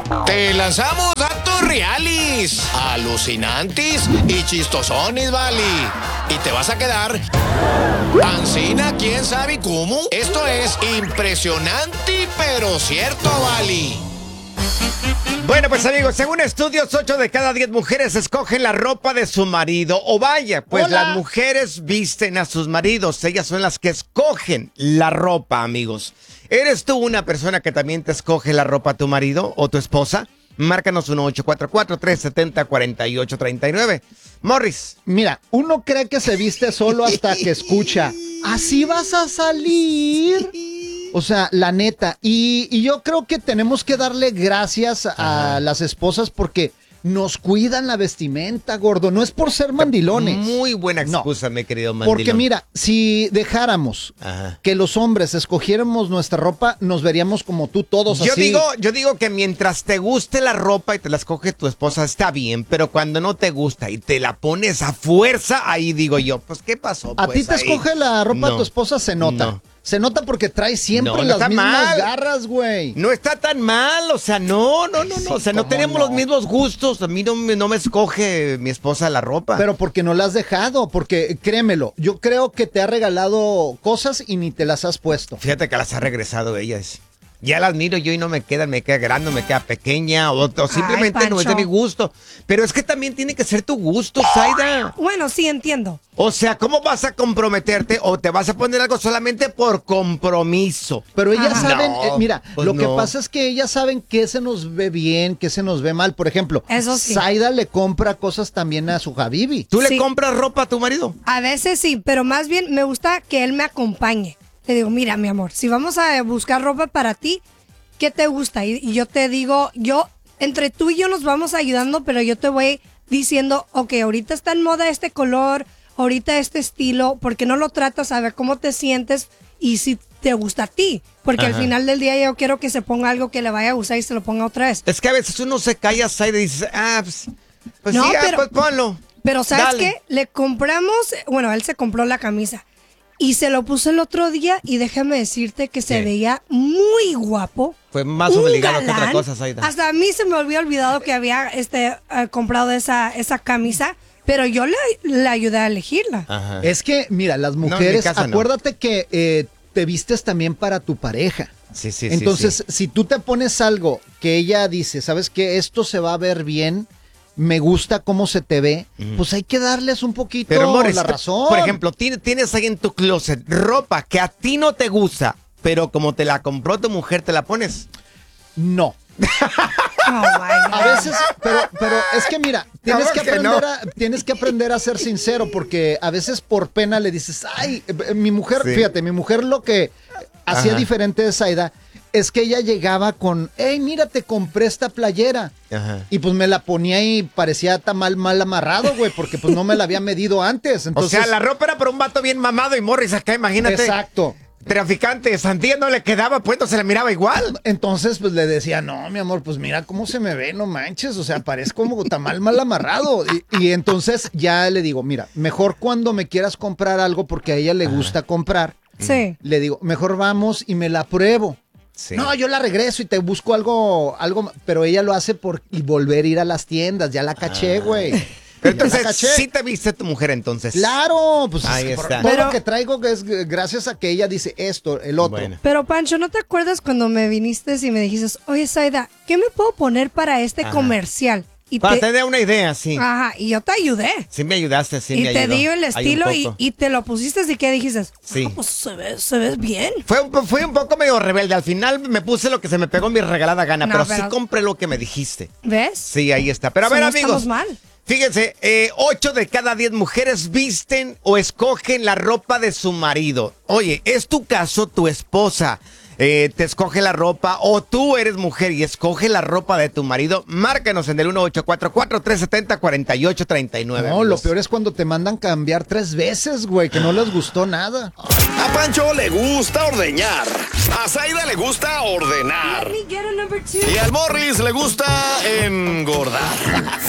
Te lanzamos datos reales, alucinantes y chistosones, vale. Y te vas a quedar ancina, quién sabe cómo. Esto es impresionante, pero cierto, vale. Bueno, pues amigos, según estudios, 8 de cada 10 mujeres escogen la ropa de su marido. O vaya, pues Hola. las mujeres visten a sus maridos. Ellas son las que escogen la ropa, amigos. ¿Eres tú una persona que también te escoge la ropa a tu marido o tu esposa? Márcanos 1-844-370-4839. Morris. Mira, uno cree que se viste solo hasta que escucha, ¿así vas a salir? O sea, la neta. Y yo creo que tenemos que darle gracias a las esposas porque nos cuidan la vestimenta, gordo. No es por ser mandilones. Muy buena No. excusa, mi querido mandilón. Porque mira, si dejáramos que los hombres escogiéramos nuestra ropa, nos veríamos como tú todos Yo así. digo que mientras te guste la ropa y te la escoge tu esposa, está bien, pero cuando no te gusta y te la pones a fuerza, ahí digo yo, pues, ¿qué pasó? A Pues, ti te ahí. escoge la ropa No. de tu esposa, se nota. No. Se nota porque trae siempre No, no las está mismas mal. garras, güey. No está tan mal, o sea, no. O sea, no ¿cómo tenemos no? los mismos gustos. A mí no me escoge mi esposa la ropa. Pero porque no la has dejado, porque créemelo, yo creo que te ha regalado cosas y ni te las has puesto. Fíjate que las ha regresado ellas. Ya las miro yo y no me queda grande, me queda pequeña o simplemente no es de Pancho. mi gusto. Pero es que también tiene que ser tu gusto, Zaida. Bueno, sí, entiendo. O sea, ¿cómo vas a comprometerte o te vas a poner algo solamente por compromiso? Pero ellas Ajá. saben, No, mira, pues lo que no. pasa es que ellas saben qué se nos ve bien, qué se nos ve mal. Por ejemplo, Eso sí. Zaida le compra cosas también a su Habibi. ¿Tú le Sí. compras ropa a tu marido? A veces sí, pero más bien me gusta que él me acompañe. Le digo, mira, mi amor, si vamos a buscar ropa para ti, ¿qué te gusta? Y yo te digo, entre tú y yo nos vamos ayudando, pero yo te voy diciendo, ok, ahorita está en moda este color, ahorita este estilo, ¿por qué no lo tratas a ver cómo te sientes y si te gusta a ti? Porque al Ajá. final del día yo quiero que se ponga algo que le vaya a gustar y se lo ponga otra vez. Es que a veces uno se calla, Zaida, y dice, pues No, sí, pero- pues ponlo. Pero ¿sabes Dale. qué? Le compramos, bueno, él se compró la camisa y se lo puso el otro día y déjame decirte que se ¿Qué? veía muy guapo. Fue más Un obligado que otra galán. cosa, Zaida. Hasta a mí se me había olvidado que había comprado esa camisa, pero yo le ayudé a elegirla. Ajá. Es que, mira, las en mi mujeres, casa no. acuérdate que te vistes también para tu pareja. Sí. Entonces, si tú te pones algo que ella dice, ¿sabes qué? Esto se va a ver bien, me gusta cómo se te ve, pues hay que darles un poquito Pero, Morris, la razón. por ejemplo, tienes ahí en tu closet ropa que a ti no te gusta, pero como te la compró tu mujer, ¿te la pones? No. Oh, my God. A veces, pero es que mira, tienes ¿Cómo que que aprender no? tienes que aprender a ser sincero, porque a veces por pena le dices, ay, mi mujer, Sí. fíjate, mi mujer lo que hacía Ajá. diferente de Zaida es que ella llegaba con, hey, mira, te compré esta playera. Ajá. Y pues me la ponía y parecía tamal mal amarrado, güey, porque pues no me la había medido antes. Entonces, O sea, la ropa era para un vato bien mamado y Morris acá, imagínate. exacto. Traficante, sandía no le quedaba, pues no se le miraba igual. Entonces, pues le decía, no, mi amor, pues mira cómo se me ve, no manches, o sea, parezco como tamal mal amarrado. Y entonces ya le digo, mira, mejor cuando me quieras comprar algo, porque a ella le gusta comprar, Sí. le digo, mejor vamos y me la pruebo. Sí. No, yo la regreso y te busco algo, pero ella lo hace por y volver a ir a las tiendas, ya la caché, güey. Pero Ya la entonces, caché. sí te viste tu mujer entonces. Claro, pues Ahí por está. todo Pero- lo que traigo que es gracias a que ella dice esto, el otro. Bueno. Pero Pancho, ¿no te acuerdas cuando me viniste y me dijiste, oye, Zaida, ¿qué me puedo poner para este Ajá. comercial? Y Para tener una idea, sí. Ajá, y yo te ayudé. Sí me ayudaste, sí y me te ayudó. di el Ahí un estilo poco. y te lo pusiste y ¿qué dijiste? Sí. Ah, pues se ve bien. Fue un poco medio rebelde. Al final me puse lo que se me pegó en mi regalada gana, No, pero sí pero- compré lo que me dijiste. ¿Ves? Sí, ahí está. Pero a Eso ver, no amigos. estamos mal. Fíjense, 8 de cada 10 mujeres visten o escogen la ropa de su marido. Oye, ¿es tu caso tu esposa? Te escoge la ropa o tú eres mujer y escoge la ropa de tu marido. Márcanos en el 1844-370-4839. No, lo peor es cuando te mandan cambiar 3 veces, güey, que no les gustó nada. A Pancho le gusta ordeñar. A Zaida le gusta ordenar. Let me get a number two. Y al Morris le gusta engordar.